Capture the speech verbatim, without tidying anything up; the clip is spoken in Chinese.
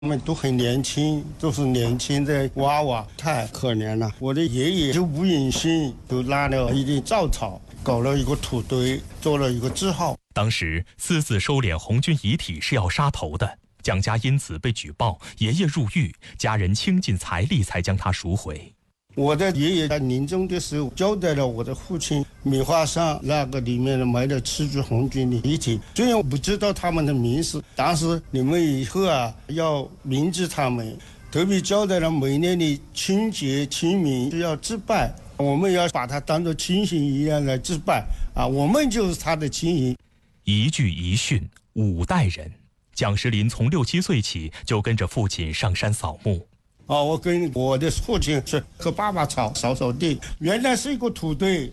他们都很年轻，都是年轻的娃娃，太可怜了。我的爷爷就吴允新，就拿了一点稻草，搞了一个土堆，做了一个字号。 当时私自收敛红军遗体是要杀头的，蒋家因此被举报，爷爷入狱，家人倾尽财力才将他赎回。 我的爷爷在临终的时候交代了我的父亲，米花上那个里面埋了七具红军的遗体，虽然我不知道他们的名字，但是你们以后啊要铭记他们，特别交代了每年的春节清明是要祭拜，我们要把他当作亲信一样来祭拜啊，我们就是他的亲人。 一句一训，五代人。蒋时林从六七岁起就跟着父亲上山扫墓。 啊，我跟我的父亲是和爸爸吵扫扫地，原来是一个土堆。